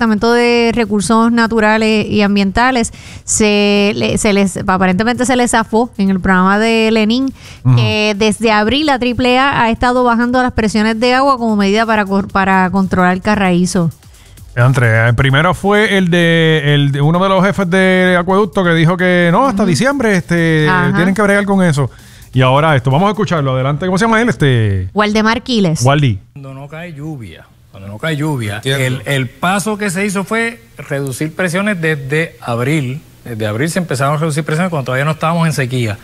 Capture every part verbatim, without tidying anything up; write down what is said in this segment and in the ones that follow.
Departamento de Recursos Naturales y Ambientales, se, le, se les aparentemente se les zafó en el programa de Lenín, uh-huh. que desde abril la triple A ha estado bajando las presiones de agua como medida para, para controlar el carraízo. Entre, el primero fue el de, el de uno de los jefes de acueducto que dijo que no, hasta uh-huh. diciembre este, tienen que bregar con eso. Y ahora esto, vamos a escucharlo. Adelante, ¿cómo se llama él? Este Waldemar Quiles. Waldi. Cuando no cae lluvia, cuando no cae lluvia, el, el paso que se hizo fue reducir presiones desde abril. Desde abril se empezaron a reducir presiones cuando todavía no estábamos en sequía.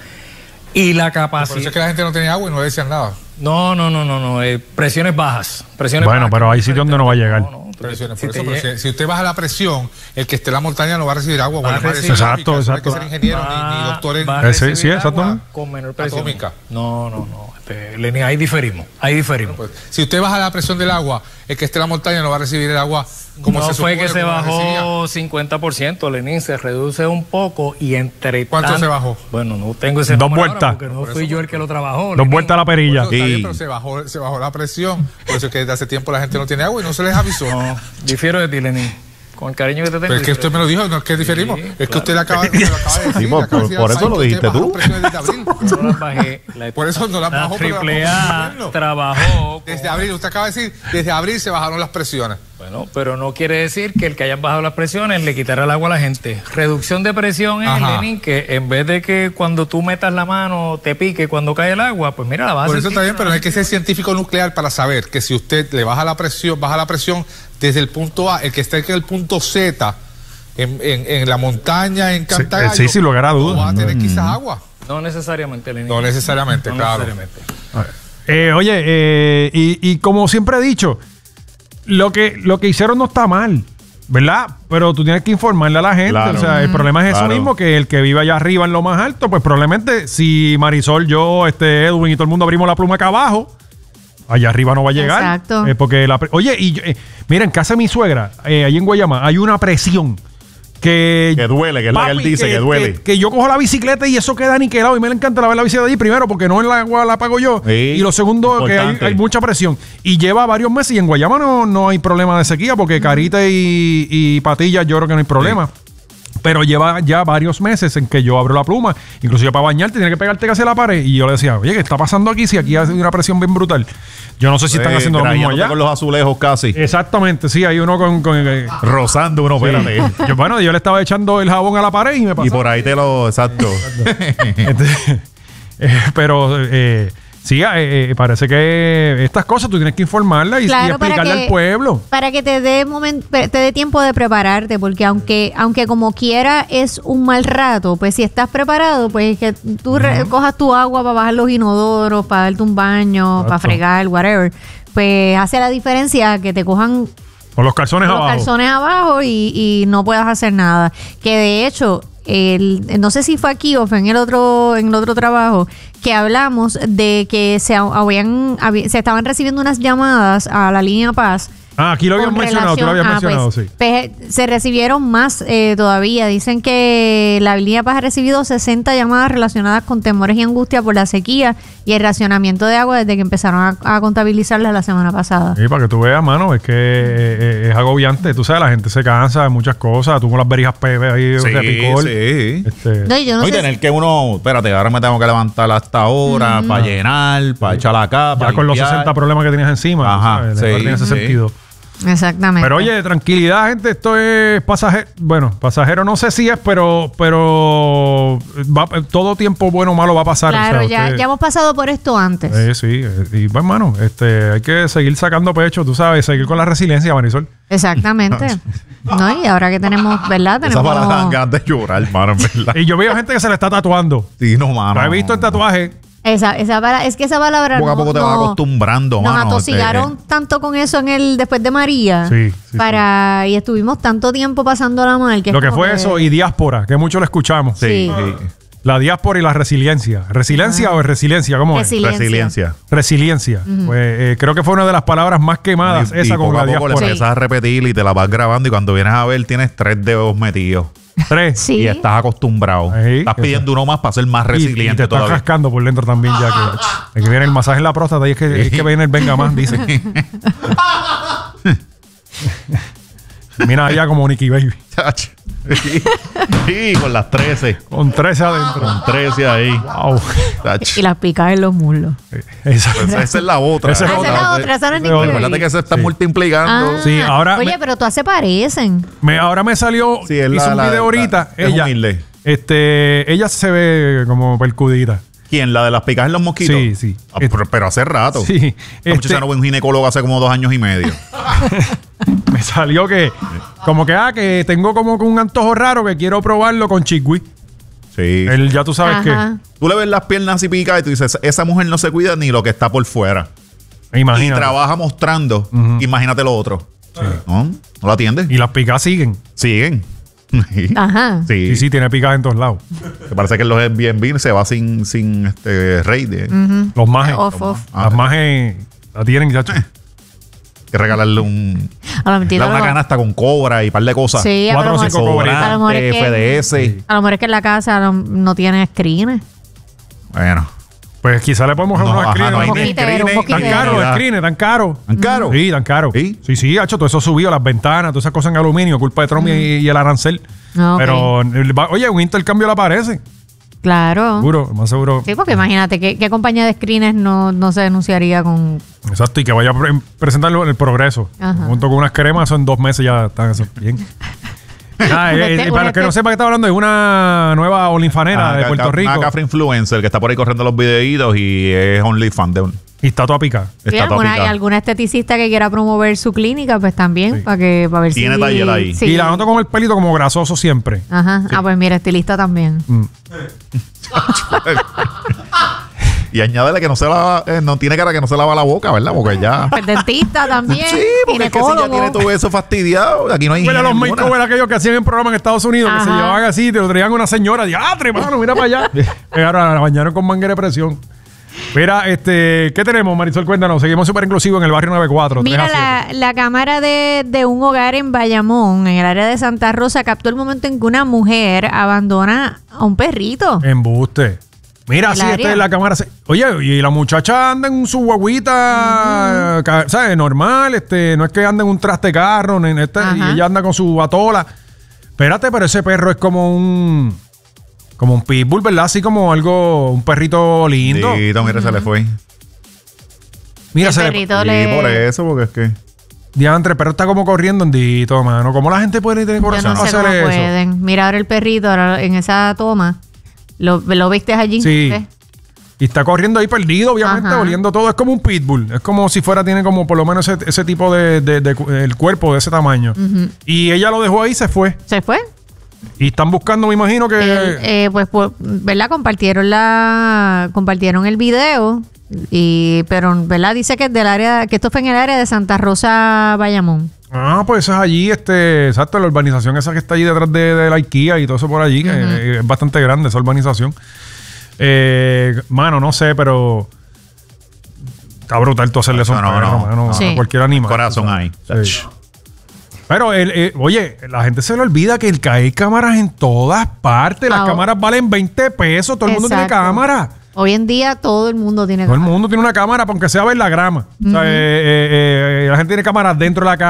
Y la capacidad... Por eso es que la gente no tenía agua y no decían nada. No, no, no, no, no. Eh, presiones bajas. Presiones bueno, bajas, pero hay sitios donde no va a llegar. No, no. Presiones, por si, eso, pero si, si usted baja la presión, el que esté en la montaña no va a recibir agua. Va a recibir, exacto, no exacto. No hay que ser ingeniero va, ni, ni doctor en va sí, sí, exacto. Con menor presión. Atómica. No, no, no. Este, Lenín, ahí diferimos. Ahí diferimos. Bueno, pues, si usted baja la presión del agua, el que esté en la montaña no va a recibir el agua como no se supone. No fue que se bajó cincuenta por ciento, Lenín, se reduce un poco y entre ¿cuánto tan, se bajó? Bueno, no tengo ese Dos vueltas. Porque no fui yo el que lo trabajó. Dos Lenín. Vueltas a la perilla. Eso, sí. Bien, pero se bajó, se bajó la presión. Por eso es que desde hace tiempo la gente no tiene agua y no se les avisó. No, difiero de ti, Lenín. Con el cariño que te tengo. Pero es que usted me lo dijo, no es que diferimos. Sí, es claro. que usted le acaba, me lo acaba de decir. Sí, por, por, por eso lo dijiste tú. No las bajé. La, por eso no las bajó. La triple A trabajó. Desde abril, usted acaba de decir, desde abril se bajaron las presiones. Bueno, pero no quiere decir que el que hayan bajado las presiones le quitará el agua a la gente. Reducción de presión es, Lenín, que en vez de que cuando tú metas la mano te pique cuando cae el agua, pues mira, la vas a Por eso está bien, pero no hay que ser científico nuclear para saber que si usted le baja la presión, baja la presión desde el punto A, el que esté en el punto Z, en, en, en la montaña, en Cantagallo, sí, sí, sí, lugar a dudas. No va a tener quizás agua. No necesariamente, Lenín. No necesariamente, no claro. Necesariamente. Eh, oye, eh, y, y como siempre he dicho, lo que, lo que hicieron no está mal, ¿verdad? Pero tú tienes que informarle a la gente. Claro. O sea, el problema es eso claro. mismo, que el que vive allá arriba en lo más alto, pues probablemente si Marisol, yo, este Edwin y todo el mundo abrimos la pluma acá abajo, allá arriba no va a llegar. Exacto. Eh, porque la, oye, y eh, mira, en casa de mi suegra, eh, allí en Guayama, hay una presión que... Que duele, que es la que él dice, que, que duele. Que, que yo cojo la bicicleta y eso queda niquelado y me le encanta lavar la bicicleta allí, primero porque no en la agua la pago yo, sí, y lo segundo importante. que hay, hay mucha presión. Y lleva varios meses y en Guayama no, no hay problema de sequía porque Carita y, y Patillas yo creo que no hay problema. Sí. Pero lleva ya varios meses en que yo abro la pluma, inclusive para bañarte tienes que pegarte casi a la pared, y yo le decía, oye, ¿qué está pasando aquí? Si aquí hay una presión bien brutal. Yo no sé si están eh, haciendo lo mismo allá. Con los azulejos casi. Exactamente, sí, hay uno con... con eh, rozando uno, espérate. Sí. Yo, bueno, yo le estaba echando el jabón a la pared y me pasó. Y por ahí te lo... Exacto. Entonces, eh, pero... Eh, Sí, eh, parece que estas cosas tú tienes que informarlas y, claro, y explicarle que, al pueblo. Para que te dé momento, te dé tiempo de prepararte, porque aunque aunque como quiera es un mal rato, pues si estás preparado, pues que tú uh-huh. re, cojas tu agua para bajar los inodoros, para darte un baño, Exacto. para fregar, whatever, pues hace la diferencia que te cojan con los calzones con abajo. Los calzones abajo y, y no puedas hacer nada. Que de hecho... El, no sé si fue aquí o fue en el otro en el otro trabajo que hablamos de que se habían se estaban recibiendo unas llamadas a la línea Paz. Ah, aquí lo habían mencionado, tú lo habías ah, mencionado, pues, sí. Pues, se recibieron más eh, todavía. Dicen que la línea Paz ha recibido sesenta llamadas relacionadas con temores y angustia por la sequía y el racionamiento de agua desde que empezaron a, a contabilizarlas la semana pasada. Sí, para que tú veas, mano, es que eh, es agobiante. Tú sabes, la gente se cansa de muchas cosas. Tú con las berijas pepe ahí, sí, de picor. Sí, este... no, yo no Oye, sé tener si... que uno... Espérate, ahora me tengo que levantar hasta ahora mm. para llenar, para sí. echar la capa. Ya con limpiar. Los sesenta problemas que tienes encima. Ajá, sí, tiene ese sí. sentido. Exactamente. Pero oye, tranquilidad, gente, esto es pasajero. Bueno, pasajero no sé si es, pero pero va, todo tiempo bueno o malo va a pasar. Claro, o sea, ya, usted, ya hemos pasado por esto antes. Eh, sí, y pues, hermano, este, hay que seguir sacando pecho, tú sabes, seguir con la resiliencia, Marisol. Exactamente. No, y ahora que tenemos, ¿verdad? Tenemos... Esa palabra dan ganas de llorar, hermano, en verdad. Y yo veo gente que se le está tatuando. Sí, no, mano. Lo he visto el tatuaje. Esa, esa para, es que esa palabra poco a poco no, te no, vas acostumbrando, nos mano. atosigaron este, tanto con eso en el después de María. Sí, sí, para sí. Y estuvimos tanto tiempo pasándola mal. Que lo que fue que... eso y diáspora, que mucho lo escuchamos. Sí. sí. La diáspora y la resiliencia. ¿Resiliencia uh-huh. o resiliencia? ¿Cómo resiliencia. es? Resiliencia. Resiliencia. Uh-huh. Pues eh, creo que fue una de las palabras más quemadas, y, esa y con la diáspora. Le empiezas a repetir y te la vas grabando y cuando vienes a ver tienes tres dedos metidos. Tres. Sí. Y estás acostumbrado. Ahí, estás pidiendo uno más para ser más resiliente. Y, y te estás todavía. rascando por dentro también ya que, que viene el masaje en la próstata y es que, sí. es que viene el venga más, dice. Mira allá como Nicky Baby. Sí, sí, con las trece. Con trece adentro. Con trece ahí. Wow. Y las picas en los muslos. Esa, Pues esa es la otra. Esa Ah, esa es la otra, esa no es Nicky Baby. Acuérdate que se está Sí. multiplicando. Ah, Sí, ahora Oye, me- pero todas se parecen. me, ahora me salió, Sí, es hizo la- un la- video ahorita. la- es ella, humilde. este, ella se ve como percudida. ¿Quién? ¿La de las picas en los mosquitos? Sí, sí. Ah, pero, pero hace rato. Sí. La Este, muchacha no fue un ginecólogo hace como dos años y medio. me salió que, como que, ah, que tengo como que un antojo raro que quiero probarlo con Chickwi. Sí. El, ya tú sabes Ajá. Tú le ves las piernas así picadas y tú dices, esa mujer no se cuida ni lo que está por fuera. que, Y imagínate. trabaja mostrando. Ujú. Imagínate lo otro. ¿No? ¿No la atiende? Y las picas siguen. Siguen. Sí. Ajá. Sí. Sí, sí, tiene picas en todos lados. Me parece que en los Airbnb se va sin, sin este rey de Los majes. Off, off. Las majes la tienen, ya. que regalarle un A lo mentira, la- una a lo- canasta con cobra y par de cosas. Sí, a Cuatro lo o mejor- cinco cobras. a lo mejor es F que- D S. A lo mejor es que en la casa no, no tiene screenes. Bueno. Pues quizá le podemos No, unos ajá, screens. no hay Un ni poquitero, screenes, un Tan poquitero. caros los calidad. screens, tan caros. ¿Tan caro? Sí, tan caros. ¿Sí? Sí, sí, hacho, todo eso subió, las ventanas, todas esas cosas en aluminio, culpa de Trump y, y el arancel. Ah, ok. Pero, el- va- oye, un intercambio le aparece. Claro. Seguro, más seguro. Sí, porque imagínate, ¿qué, qué compañía de screeners no, no se denunciaría con... Exacto, y que vaya a pre- presentarlo en el progreso. Ajá. Junto con unas cremas, eso en dos meses ya están eso bien. Ah, Un eh, este- eh, un para los que este- no sepa que está hablando, es una nueva olinfanera Ah, de ca- Puerto ca- Rico. Una cafre influencer que está por ahí corriendo los videitos y es OnlyFans de un. Y está toda pica. Sí, Está alguna, y tópica. alguna esteticista que quiera promover su clínica, pues también, Sí. para que para ver Tiene si... taller ahí. sí. Y la noto con el pelito como grasoso siempre. Ajá. Ah, pues mira, estilista también. Mm. Y añádele que no se lava, eh, no tiene cara que no se lava la boca, ¿verdad? Porque ya. Pues dentista también. Sí, porque es que si ya ginecólogo. tiene todo eso fastidiado, aquí no hay. Bueno, los ninguna. makeovers aquellos que hacían en programa en Estados Unidos, que se Ajá. llevaban así, te lo traían una señora, diatre, mano, mira para allá. Y ahora la bañaron con manguera de presión. Mira, este, ¿qué tenemos, Marisol? Cuéntanos. Seguimos súper inclusivos en el barrio noventa y cuatro. Mira, tres a la, siete. la cámara de, de un hogar en Bayamón, en el área de Santa Rosa, captó el momento en que una mujer abandona a un perrito. Embuste. Mira, El sí, área. este es la cámara. se- Oye, y la muchacha anda en su guaguita, ca- ¿sabes? Normal, este, no es que anda en un traste carro, ni en este, y Ajá. ella anda con su batola. Espérate, pero ese perro es como un. Como un pitbull, ¿verdad? Así como algo, un perrito lindo. Dito, mira, se le fue. Mira, El se le. perrito Sí, le... por eso, porque es que. Diantre, el perro está como corriendo andito, mano. ¿Cómo la gente puede tener Yo corazón no sé a cómo hacer eso? pueden. Mira ahora el perrito, ahora en esa toma. ¿Lo, lo viste allí? Sí. ¿Ves? Y está corriendo ahí perdido, obviamente, Ajá. oliendo todo. Es como un pitbull. Es como si fuera, tiene como por lo menos ese, ese tipo de, de- de cu- el cuerpo de ese tamaño. Y ella lo dejó ahí y se fue. ¿Se fue? Y están buscando, me imagino que. El, eh, pues, por- ¿verdad? Compartieron la compartieron el video. Y, pero, ¿verdad? Dice que es del área, que esto fue en el área de Santa Rosa, Bayamón. Ah, pues eso es allí, este, exacto, la urbanización esa que está allí detrás de, de la IKEA y todo eso por allí, que eh, es bastante grande esa urbanización. Eh, mano, no sé, pero está brutal tú hacerle eso a un No, no, perro, no. mano, Sí. a cualquier animal. Corazón tú ahí. sabes. Sí. Pero, el, eh, oye, la gente se le olvida que el- que hay cámaras en todas partes. Las Ah, cámaras valen veinte pesos. Todo el mundo tiene Exacto. cámara. Hoy en día todo el mundo tiene Todo el cámara. mundo tiene una cámara, aunque sea ver la grama. O sea, eh, eh, eh, la gente tiene cámaras dentro de la casa.